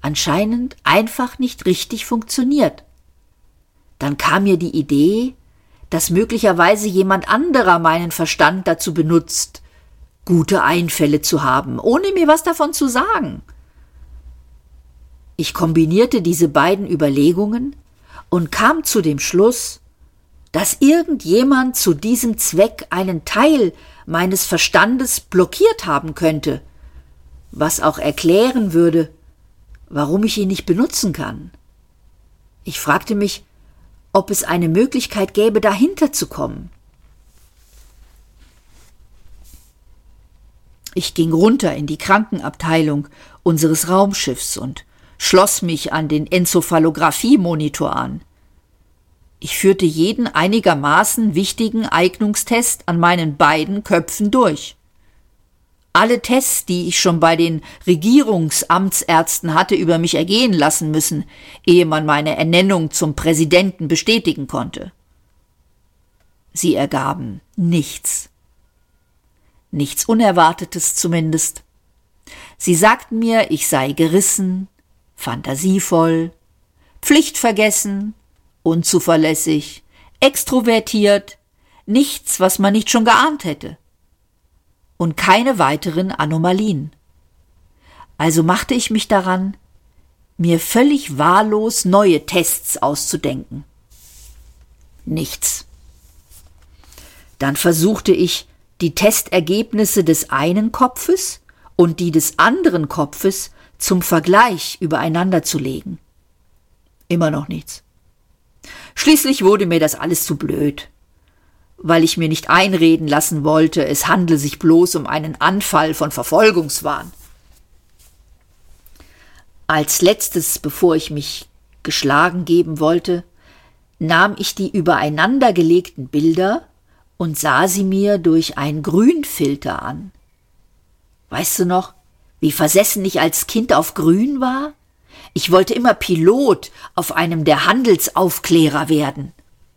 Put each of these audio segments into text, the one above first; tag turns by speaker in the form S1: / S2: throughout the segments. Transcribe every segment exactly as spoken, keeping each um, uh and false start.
S1: anscheinend einfach nicht richtig funktioniert. Dann kam mir die Idee, dass möglicherweise jemand anderer meinen Verstand dazu benutzt, gute Einfälle zu haben, ohne mir was davon zu sagen. Ich kombinierte diese beiden Überlegungen und kam zu dem Schluss, dass irgendjemand zu diesem Zweck einen Teil meines Verstandes blockiert haben könnte, was auch erklären würde, warum ich ihn nicht benutzen kann. Ich fragte mich, ob es eine Möglichkeit gäbe, dahinter zu kommen. Ich ging runter in die Krankenabteilung unseres Raumschiffs und schloss mich an den Enzephalographie-Monitor an. Ich führte jeden einigermaßen wichtigen Eignungstest an meinen beiden Köpfen durch. Alle Tests, die ich schon bei den Regierungsamtsärzten hatte über mich ergehen lassen müssen, ehe man meine Ernennung zum Präsidenten bestätigen konnte. Sie ergaben nichts. Nichts Unerwartetes zumindest. Sie sagten mir, ich sei gerissen, fantasievoll, pflichtvergessen, unzuverlässig, extrovertiert, nichts, was man nicht schon geahnt hätte. Und keine weiteren Anomalien. Also machte ich mich daran, mir völlig wahllos neue Tests auszudenken. Nichts. Dann versuchte ich, die Testergebnisse des einen Kopfes und die des anderen Kopfes zum Vergleich übereinander zu legen. Immer noch nichts. Schließlich wurde mir das alles zu blöd, weil ich mir nicht einreden lassen wollte, es handle sich bloß um einen Anfall von Verfolgungswahn. Als letztes, bevor ich mich geschlagen geben wollte, nahm ich die übereinandergelegten Bilder und sah sie mir durch einen Grünfilter an. Weißt du noch, wie versessen ich als Kind auf Grün war? Ich wollte immer Pilot auf einem der Handelsaufklärer werden.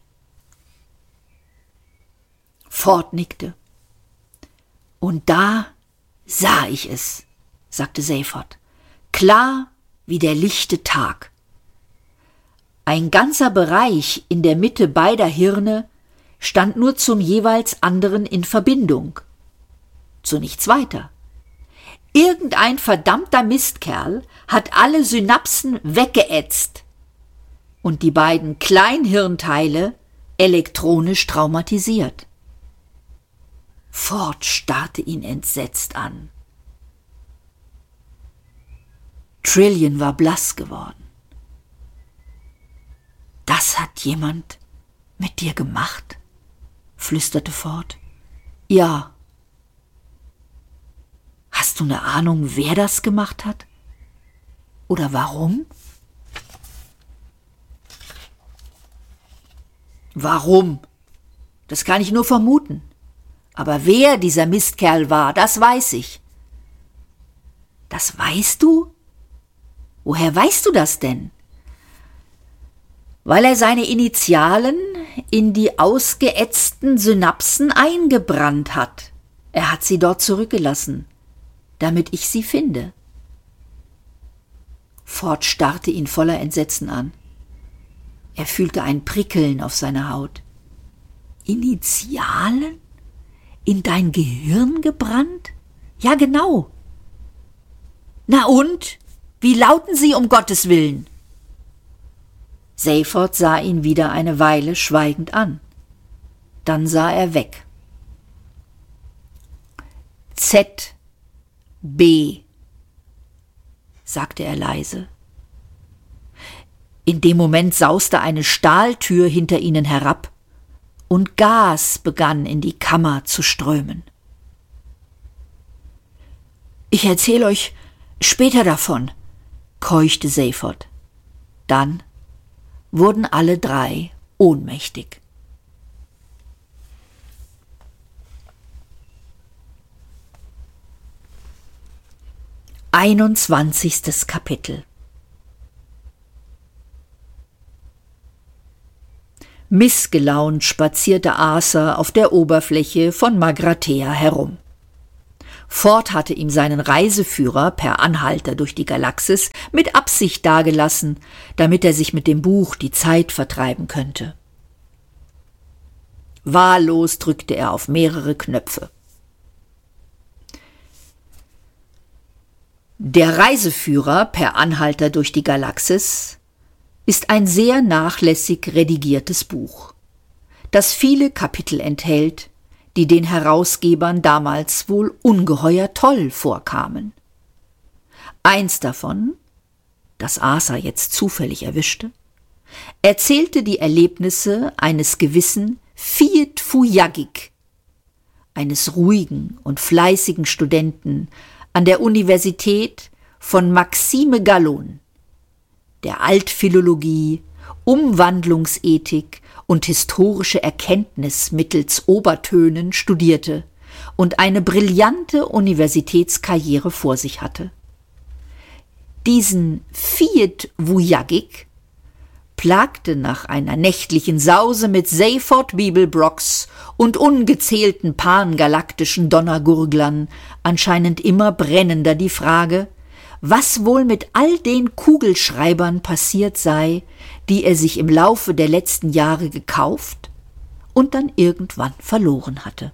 S1: Ford nickte. Und da sah ich es, sagte Seyfert, klar wie der lichte Tag. Ein ganzer Bereich in der Mitte beider Hirne stand nur zum jeweils anderen in Verbindung. Zu nichts weiter. Irgendein verdammter Mistkerl hat alle Synapsen weggeätzt und die beiden Kleinhirnteile elektronisch traumatisiert. Ford starrte ihn entsetzt an. Trillian war blass geworden. »Das hat jemand mit dir gemacht?« flüsterte Ford. »Ja.« »Hast du eine Ahnung, wer das gemacht hat? Oder warum?« »Warum? Das kann ich nur vermuten. Aber wer dieser Mistkerl war, das weiß ich.« »Das weißt du? Woher weißt du das denn?« »Weil er seine Initialen in die ausgeätzten Synapsen eingebrannt hat. Er hat sie dort zurückgelassen, damit ich sie finde.« Ford starrte ihn voller Entsetzen an. Er fühlte ein Prickeln auf seiner Haut. »Initialen? In dein Gehirn gebrannt? Ja, genau.« »Na und? Wie lauten sie, um Gottes Willen?« Seyfert sah ihn wieder eine Weile schweigend an. Dann sah er weg. Z B, sagte er leise. In dem Moment sauste eine Stahltür hinter ihnen herab und Gas begann in die Kammer zu strömen. »Ich erzähle euch später davon«, keuchte Seyfert. Dann wurden alle drei ohnmächtig. Einundzwanzigstes Kapitel. Missgelaunt spazierte Arthur auf der Oberfläche von Magrathea herum. Ford hatte ihm seinen Reiseführer per Anhalter durch die Galaxis mit Absicht dagelassen, damit er sich mit dem Buch die Zeit vertreiben könnte. Wahllos drückte er auf mehrere Knöpfe. Der Reiseführer per Anhalter durch die Galaxis ist ein sehr nachlässig redigiertes Buch, das viele Kapitel enthält, die den Herausgebern damals wohl ungeheuer toll vorkamen. Eins davon, das Arthur jetzt zufällig erwischte, erzählte die Erlebnisse eines gewissen Fiat Fuyagik, eines ruhigen und fleißigen Studenten an der Universität von Maxime Gallon, der Altphilologie, Umwandlungsethik und historische Erkenntnis mittels Obertönen studierte und eine brillante Universitätskarriere vor sich hatte. Diesen Fiat Fuyagik plagte nach einer nächtlichen Sause mit Seyford Beeblebrox und ungezählten pangalaktischen Donnergurglern anscheinend immer brennender die Frage, was wohl mit all den Kugelschreibern passiert sei, die er sich im Laufe der letzten Jahre gekauft und dann irgendwann verloren hatte.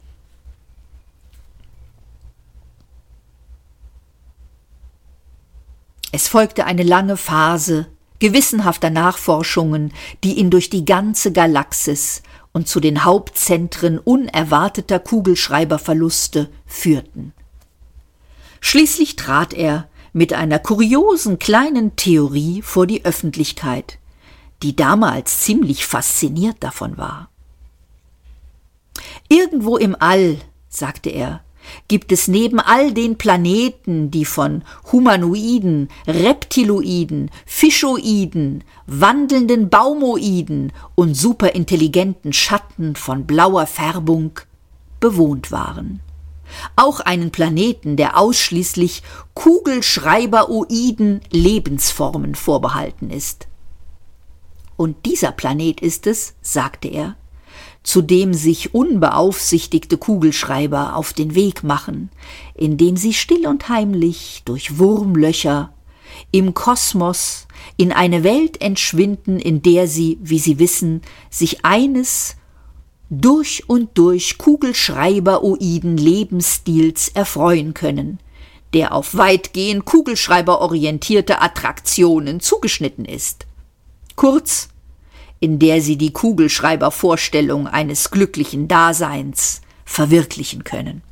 S1: Es folgte eine lange Phase gewissenhafter Nachforschungen, die ihn durch die ganze Galaxis und zu den Hauptzentren unerwarteter Kugelschreiberverluste führten. Schließlich trat er mit einer kuriosen kleinen Theorie vor die Öffentlichkeit, die damals ziemlich fasziniert davon war. Irgendwo im All, sagte er, gibt es neben all den Planeten, die von Humanoiden, Reptiloiden, Fischoiden, wandelnden Baumoiden und superintelligenten Schatten von blauer Färbung bewohnt waren, auch einen Planeten, der ausschließlich Kugelschreiberoiden Lebensformen vorbehalten ist. Und dieser Planet ist es, sagte er, zu dem sich unbeaufsichtigte Kugelschreiber auf den Weg machen, indem sie still und heimlich durch Wurmlöcher im Kosmos in eine Welt entschwinden, in der sie, wie sie wissen, sich eines durch und durch Kugelschreiberoiden Lebensstils erfreuen können, der auf weitgehend kugelschreiberorientierte Attraktionen zugeschnitten ist. Kurz, in der sie die Kugelschreibervorstellung eines glücklichen Daseins verwirklichen können.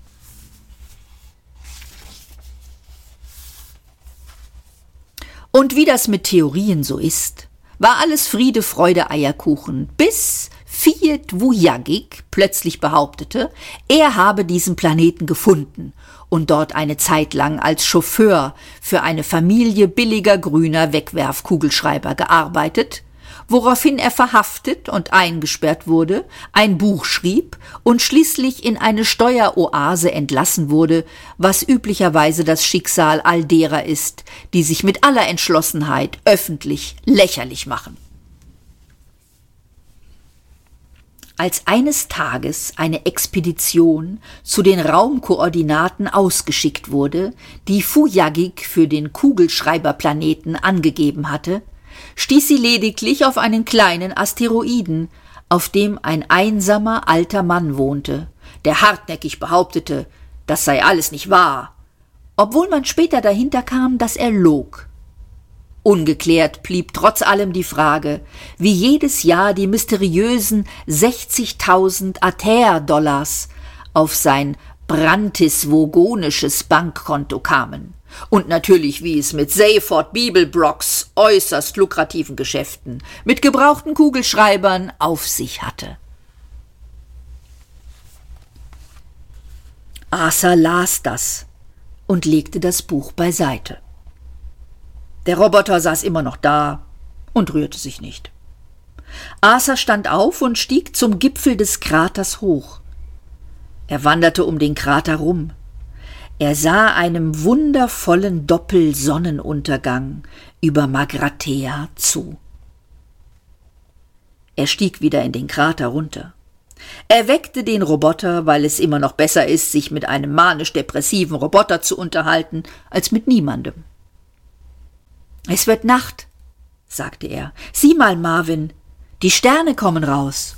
S1: Und wie das mit Theorien so ist, war alles Friede, Freude, Eierkuchen, bis Fiat Fuyagik plötzlich behauptete, er habe diesen Planeten gefunden und dort eine Zeit lang als Chauffeur für eine Familie billiger grüner Wegwerfkugelschreiber gearbeitet, woraufhin er verhaftet und eingesperrt wurde, ein Buch schrieb und schließlich in eine Steueroase entlassen wurde, was üblicherweise das Schicksal all derer ist, die sich mit aller Entschlossenheit öffentlich lächerlich machen. Als eines Tages eine Expedition zu den Raumkoordinaten ausgeschickt wurde, die Fuyagik für den Kugelschreiberplaneten angegeben hatte, stieß sie lediglich auf einen kleinen Asteroiden, auf dem ein einsamer alter Mann wohnte, der hartnäckig behauptete, das sei alles nicht wahr, obwohl man später dahinter kam, dass er log. Ungeklärt blieb trotz allem die Frage, wie jedes Jahr die mysteriösen sechzigtausend Aether-Dollars auf sein brantisvogonisches Bankkonto kamen. Und natürlich, wie es mit Seyford Beeblebrox äußerst lukrativen Geschäften mit gebrauchten Kugelschreibern auf sich hatte. Arthur las das und legte das Buch beiseite. Der Roboter saß immer noch da und rührte sich nicht. Arthur stand auf und stieg zum Gipfel des Kraters hoch. Er wanderte um den Krater rum. Er sah einem wundervollen Doppelsonnenuntergang über Magrathea zu. Er stieg wieder in den Krater runter. Er weckte den Roboter, weil es immer noch besser ist, sich mit einem manisch-depressiven Roboter zu unterhalten, als mit niemandem. »Es wird Nacht«, sagte er. »Sieh mal, Marvin, die Sterne kommen raus.«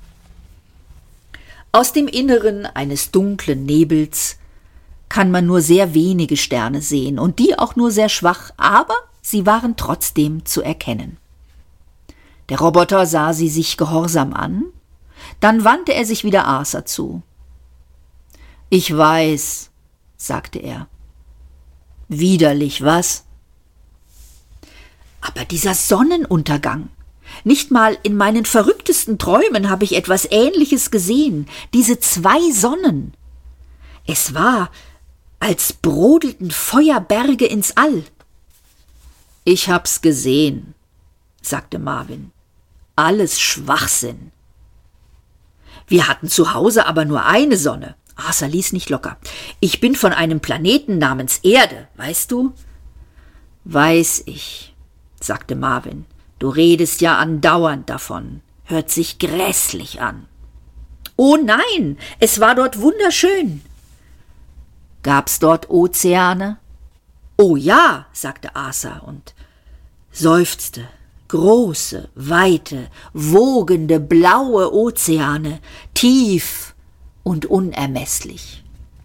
S1: Aus dem Inneren eines dunklen Nebels kann man nur sehr wenige Sterne sehen, und die auch nur sehr schwach, aber sie waren trotzdem zu erkennen. Der Roboter sah sie sich gehorsam an, dann wandte er sich wieder Arthur zu. »Ich weiß«, sagte er. »Widerlich, was?« »Aber dieser Sonnenuntergang, nicht mal in meinen verrücktesten Träumen habe ich etwas Ähnliches gesehen, diese zwei Sonnen. Es war, als brodelten Feuerberge ins All.« »Ich hab's gesehen«, sagte Marvin. »Alles Schwachsinn.« »Wir hatten zu Hause aber nur eine Sonne.« Arthur ließ nicht locker. »Ich bin von einem Planeten namens Erde, weißt du?« »Weiß ich«, sagte Marvin. »Du redest ja andauernd davon. Hört sich grässlich an.« »Oh nein, es war dort wunderschön.« »Gab's dort Ozeane?« »Oh ja«, sagte Arthur und seufzte. »Große, weite, wogende, blaue Ozeane, tief und unermesslich.«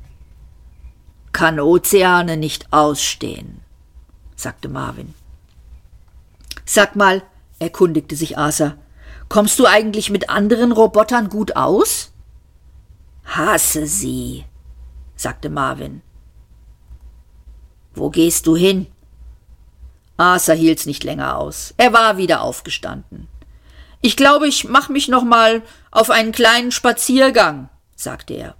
S1: »Kann Ozeane nicht ausstehen«, sagte Marvin. »Sag mal«, erkundigte sich Arthur, »kommst du eigentlich mit anderen Robotern gut aus?« »Hasse sie«, sagte Marvin. »Wo gehst du hin?« Arthur hielt's nicht länger aus. Er war wieder aufgestanden. »Ich glaube, ich mach mich noch mal auf einen kleinen Spaziergang«, sagte er.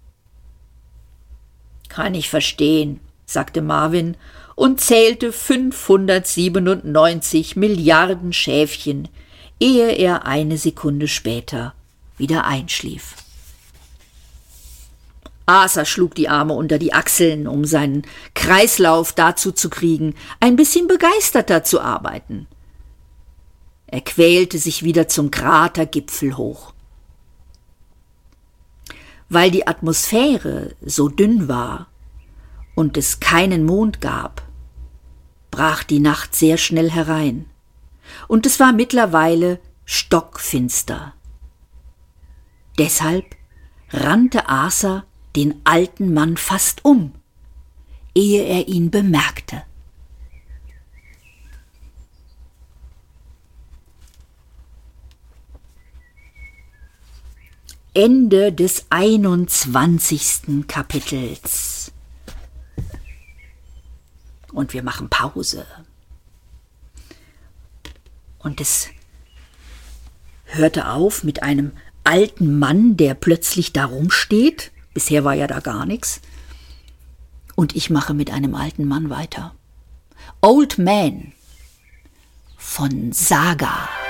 S1: »Kann ich verstehen«, sagte Marvin und zählte fünfhundertsiebenundneunzig Milliarden Schäfchen, ehe er eine Sekunde später wieder einschlief. Arthur schlug die Arme unter die Achseln, um seinen Kreislauf dazu zu kriegen, ein bisschen begeisterter zu arbeiten. Er quälte sich wieder zum Kratergipfel hoch. Weil die Atmosphäre so dünn war und es keinen Mond gab, brach die Nacht sehr schnell herein, und es war mittlerweile stockfinster. Deshalb rannte Arthur den alten Mann fast um, ehe er ihn bemerkte. Ende des einundzwanzigsten Kapitels. Und wir machen Pause. Und es hörte auf mit einem alten Mann, der plötzlich da rumsteht. Bisher war ja da gar nichts. Und ich mache mit einem alten Mann weiter. Old Man von Saga.